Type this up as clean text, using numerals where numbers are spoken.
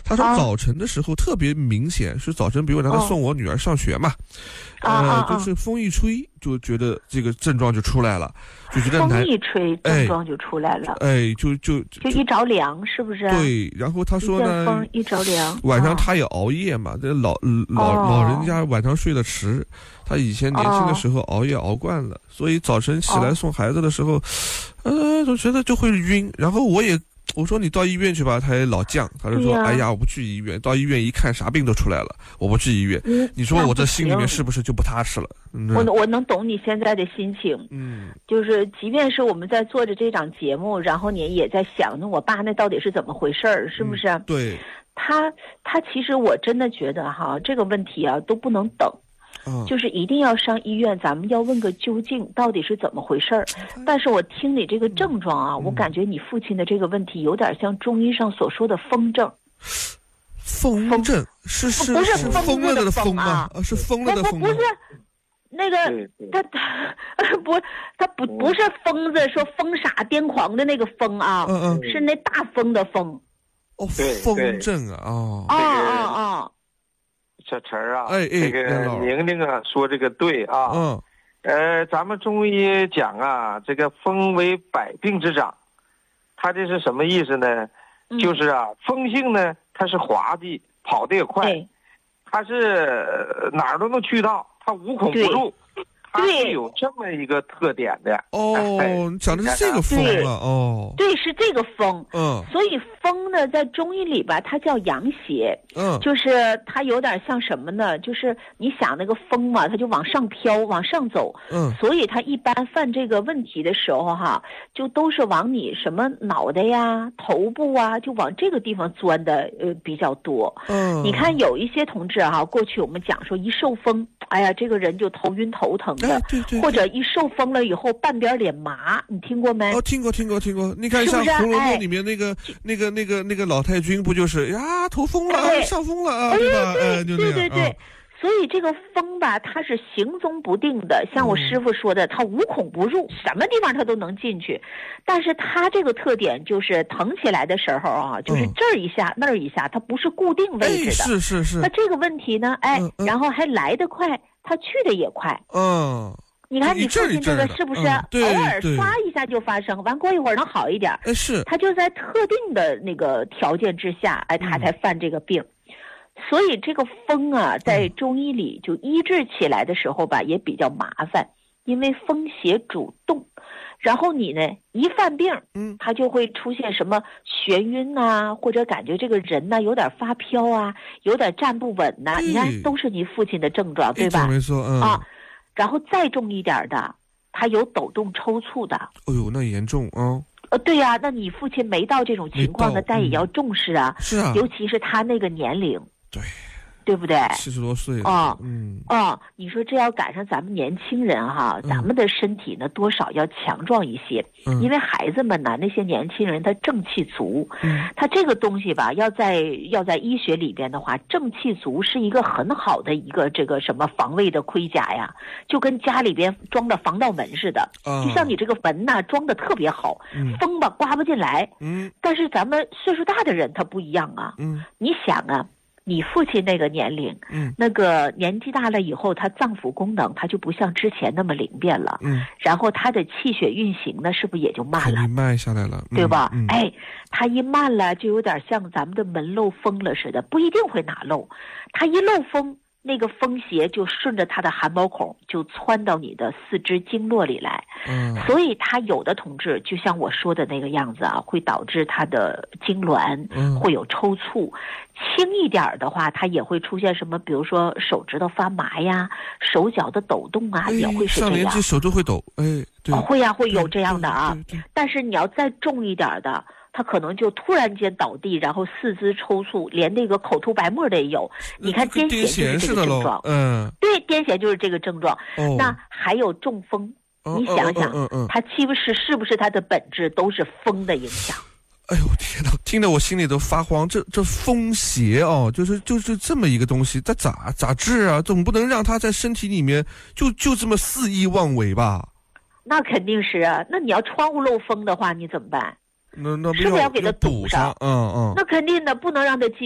他说早晨的时候特别明显，是早晨，比如让他送我女儿上学嘛，就是风一吹就觉得这个症状就出来了，就觉得风一吹症状就出来了， 就一着凉，是不是？ 对，然后他说呢， 风一着凉， 晚上他也熬夜嘛，这老人家晚上睡得迟，他以前年轻的时候熬夜熬惯了，所以早晨起来送孩子的时候，就觉得就会晕，然后我说你到医院去吧，他也老犟，他就说哎呀我不去医院，到医院一看啥病都出来了，我不去医院，你说我这心里面是不是就不踏实了？ 我能懂你现在的心情，就是即便是我们在做着这档节目，然后你也在想，那我爸那到底是怎么回事儿，是不是？ 对， 他其实我真的觉得哈，这个问题啊都不能等。就是一定要上医院，咱们要问个究竟，到底是怎么回事儿。但是我听你这个症状啊，我感觉你父亲的这个问题有点像中医上所说的风症。 风症是不是疯了的疯吗？是疯了的疯吗？ 不是，那个他不是疯子说疯傻癫狂的那个疯啊，是那大风的风。 风症啊， 小陈啊， 这个宁宁啊说这个对啊，咱们中医讲啊，这个风为百病之长，它这是什么意思呢？就是啊，风性呢，它是滑稽，跑得也快，它是哪儿都能去到，它无孔不入。它是有这么一个特点的你讲的是这个风啊， 对，是这个风，所以风呢，在中医里吧，它叫阳邪，就是它有点像什么呢？就是你想那个风嘛，它就往上飘，往上走，所以它一般犯这个问题的时候哈，就都是往你什么脑袋呀、头部啊，就往这个地方钻的比较多。你看有一些同志哈，过去我们讲说一受风，哎呀，这个人就头晕头疼的， 对， 或者一受风了以后半边脸麻，你听过没？ 听过。你看像《红楼梦》里面那个老太君，不就是呀头风了，上风了啊，对吧？就这样。 对。所以这个风吧，它是行踪不定的，像我师傅说的，它无孔不入，什么地方它都能进去。但是它这个特点就是疼起来的时候啊，就是这儿一下那儿一下，它不是固定位置的。 是。 那这个问题呢，然后还来得快，它去的也快。你看你父亲这个是不是偶尔刷一下就发生，完过一会儿能好一点？ 是。 他就在特定的那个条件之下，他才犯这个病。所以这个风啊，在中医里就医治起来的时候吧，也比较麻烦，因为风邪主动，然后你呢一犯病，它就会出现什么眩晕啊，或者感觉这个人呢有点发飘啊，有点站不稳呐，你看都是你父亲的症状，对吧？ 没错， 然后再重一点的，他有抖动抽搐的。 哎呦，那严重啊！ 对呀，那你父亲没到这种情况呢，咱也要重视啊。 是啊， 尤其是他那个年龄。对不对 ？70多岁了。 你说这要赶上咱们年轻人哈，咱们的身体呢多少要强壮一些，因为孩子们呢，那些年轻人他正气足，他这个东西吧，要在医学里边的话，正气足是一个很好的一个这个什么防卫的盔甲呀，就跟家里边装的防盗门似的，就像你这个门呐装的特别好，风吧刮不进来，但是咱们岁数大的人他不一样啊，你想啊。你父亲那个年龄，那个年纪大了以后，他脏腑功能他就不像之前那么灵便了，然后他的气血运行呢，是不是也就慢了？ 慢下来了， 对吧？他一慢了，就有点像咱们的门漏风了似的，不一定会哪漏，他一漏风。那个风邪就顺着他的汗毛孔就窜到你的四肢经络里来，所以他有的同志就像我说的那个样子啊，会导致他的痉挛，会有抽搐，轻一点的话，他也会出现什么，比如说手指头发麻呀，手脚的抖动啊，也会是这样。 上年纪手都会抖，对， 会呀，会有这样的啊。但是你要再重一点的。他可能就突然间倒地，然后四肢抽搐，连那个口吐白沫的也有。你看癫痫就是这个症状，对，癫痫就是这个症状。那还有中风，你想想，它是不是它的本质都是风的影响？ 哎呦天哪，听得我心里都发慌。这风邪哦，就是这么一个东西，它咋治啊？总不能让它在身体里面就这么肆意妄为吧？ 那肯定是啊。那你要窗户漏风的话，你怎么办？ 那是不是要给它堵上？ 那肯定的，不能让它进。